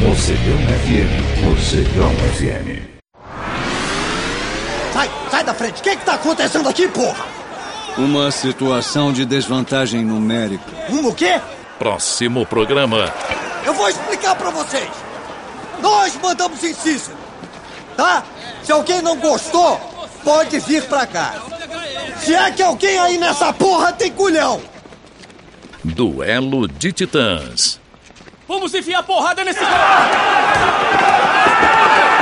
Mocegão FM. Mocegão FM. Sai da frente. O que tá acontecendo aqui, porra? Uma situação de desvantagem numérica. O quê? Próximo programa. Eu vou explicar pra vocês. Nós mandamos em Cícero, tá? Se alguém não gostou, pode vir pra cá. Se é que alguém aí nessa porra tem culhão. Duelo de Titãs. Vamos enfiar porrada nesse cara!